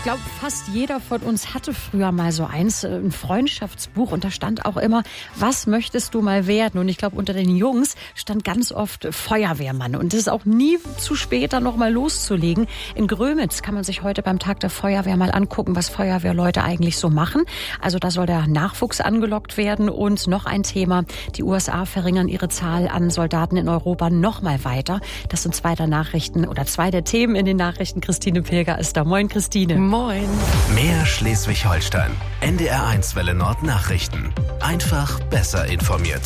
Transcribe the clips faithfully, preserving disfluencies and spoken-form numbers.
Ich glaube, fast jeder von uns hatte früher mal so eins, ein Freundschaftsbuch, und da stand auch immer, was möchtest du mal werden? Und ich glaube, unter den Jungs stand ganz oft Feuerwehrmann. Und es ist auch nie zu spät, dann noch mal loszulegen. In Grömitz kann man sich heute beim Tag der Feuerwehr mal angucken, was Feuerwehrleute eigentlich so machen. Also da soll der Nachwuchs angelockt werden. Und noch ein Thema, die U S A verringern ihre Zahl an Soldaten in Europa noch mal weiter. Das sind zwei der Nachrichten oder zwei der Themen in den Nachrichten. Christine Pilger ist da. Moin, Christine. Moin. Mehr Schleswig-Holstein. N D R eins Welle Nord Nachrichten. Einfach besser informiert.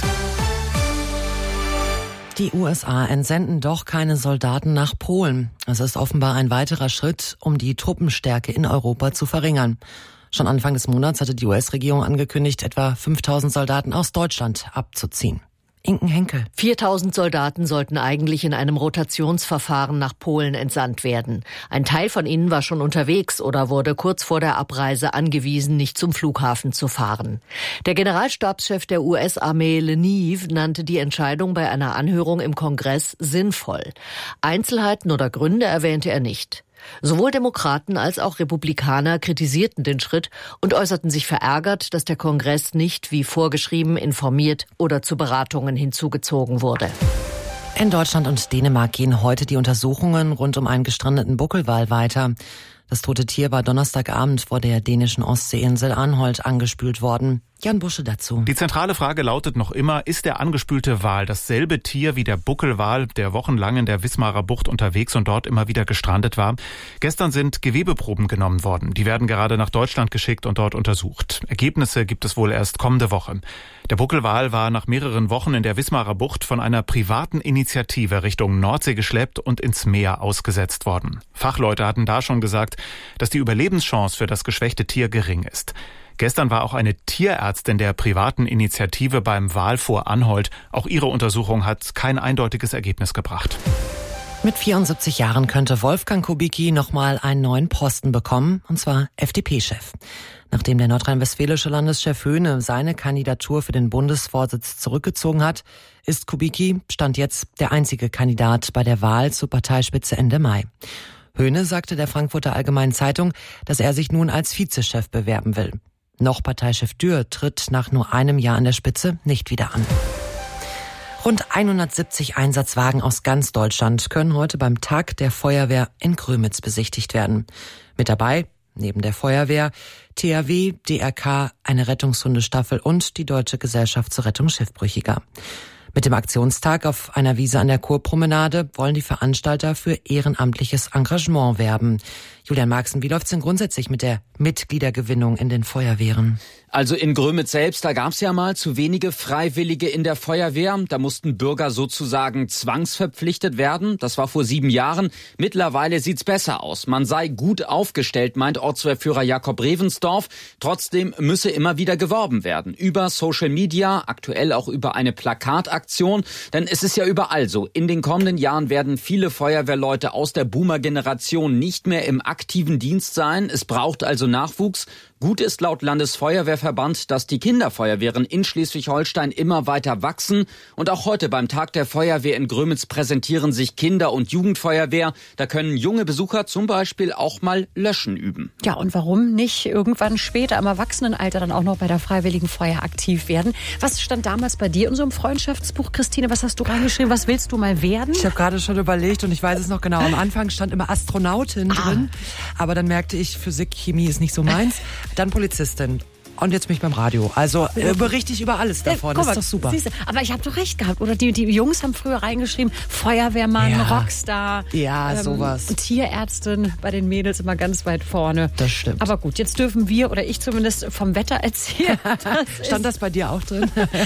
Die U S A entsenden doch keine Soldaten nach Polen. Es ist offenbar ein weiterer Schritt, um die Truppenstärke in Europa zu verringern. Schon Anfang des Monats hatte die U S-Regierung angekündigt, etwa fünftausend Soldaten aus Deutschland abzuziehen. Inken Henkel. viertausend Soldaten sollten eigentlich in einem Rotationsverfahren nach Polen entsandt werden. Ein Teil von ihnen war schon unterwegs oder wurde kurz vor der Abreise angewiesen, nicht zum Flughafen zu fahren. Der Generalstabschef der U S-Armee Leniv nannte die Entscheidung bei einer Anhörung im Kongress sinnvoll. Einzelheiten oder Gründe erwähnte er nicht. Sowohl Demokraten als auch Republikaner kritisierten den Schritt und äußerten sich verärgert, dass der Kongress nicht wie vorgeschrieben informiert oder zu Beratungen hinzugezogen wurde. In Deutschland und Dänemark gehen heute die Untersuchungen rund um einen gestrandeten Buckelwal weiter. Das tote Tier war Donnerstagabend vor der dänischen Ostseeinsel Anholt angespült worden. Jan Busche dazu. Die zentrale Frage lautet noch immer, ist der angespülte Wal dasselbe Tier wie der Buckelwal, der wochenlang in der Wismarer Bucht unterwegs und dort immer wieder gestrandet war? Gestern sind Gewebeproben genommen worden. Die werden gerade nach Deutschland geschickt und dort untersucht. Ergebnisse gibt es wohl erst kommende Woche. Der Buckelwal war nach mehreren Wochen in der Wismarer Bucht von einer privaten Initiative Richtung Nordsee geschleppt und ins Meer ausgesetzt worden. Fachleute hatten da schon gesagt, dass die Überlebenschance für das geschwächte Tier gering ist. Gestern war auch eine Tierärztin der privaten Initiative beim Wal vor Anholt. Auch ihre Untersuchung hat kein eindeutiges Ergebnis gebracht. Mit vierundsiebzig Jahren könnte Wolfgang Kubicki nochmal einen neuen Posten bekommen, und zwar F D P-Chef. Nachdem der nordrhein-westfälische Landeschef Höhne seine Kandidatur für den Bundesvorsitz zurückgezogen hat, ist Kubicki Stand jetzt der einzige Kandidat bei der Wahl zur Parteispitze Ende Mai. Höhne sagte der Frankfurter Allgemeinen Zeitung, dass er sich nun als Vizechef bewerben will. Noch Parteichef Dürr tritt nach nur einem Jahr an der Spitze nicht wieder an. Rund hundertsiebzig Einsatzwagen aus ganz Deutschland können heute beim Tag der Feuerwehr in Grömitz besichtigt werden. Mit dabei, neben der Feuerwehr, T H W, D R K, eine Rettungshundestaffel und die Deutsche Gesellschaft zur Rettung Schiffbrüchiger. Mit dem Aktionstag auf einer Wiese an der Kurpromenade wollen die Veranstalter für ehrenamtliches Engagement werben. Julian Marxen, wie läuft's denn grundsätzlich mit der Mitgliedergewinnung in den Feuerwehren? Also in Grömitz selbst, da gab's ja mal zu wenige Freiwillige in der Feuerwehr. Da mussten Bürger sozusagen zwangsverpflichtet werden. Das war vor sieben Jahren. Mittlerweile sieht's besser aus. Man sei gut aufgestellt, meint Ortswehrführer Jakob Revensdorf. Trotzdem müsse immer wieder geworben werden. Über Social Media, aktuell auch über eine Plakataktion. Denn es ist ja überall so. In den kommenden Jahren werden viele Feuerwehrleute aus der Boomer-Generation nicht mehr im aktiven Dienst sein. Es braucht also Nachwuchs. Gut ist laut Landesfeuerwehrverband, dass die Kinderfeuerwehren in Schleswig-Holstein immer weiter wachsen. Und auch heute beim Tag der Feuerwehr in Grömitz präsentieren sich Kinder- und Jugendfeuerwehr. Da können junge Besucher zum Beispiel auch mal Löschen üben. Ja, und warum nicht irgendwann später im Erwachsenenalter dann auch noch bei der Freiwilligen Feuer aktiv werden? Was stand damals bei dir in so einem Freundschaftsbuch, Christine? Was hast du reingeschrieben? Was willst du mal werden? Ich habe gerade schon überlegt und ich weiß es noch genau. Am Anfang stand immer Astronautin ah. drin, aber dann merkte ich, Physik, Chemie ist nicht so meins. Dann Polizistin. Und jetzt bin ich beim Radio. Also äh, berichte ich über alles davon. Ja, das ist doch super. Siehste, aber ich habe doch recht gehabt. Oder die, die Jungs haben früher reingeschrieben, Feuerwehrmann, ja. Rockstar. Ja, ähm, sowas. Tierärztin, bei den Mädels immer ganz weit vorne. Das stimmt. Aber gut, jetzt dürfen wir, oder ich zumindest, vom Wetter erzählen. Stand das bei dir auch drin?